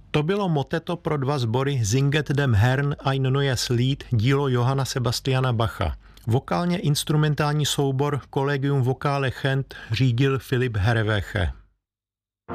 To bylo moteto pro dva sbory Singet dem Herrn ein neues Lied, dílo Johanna Sebastiana Bacha. Vokálně instrumentální soubor Collegium Vocale Gent řídil Filip Herreweche.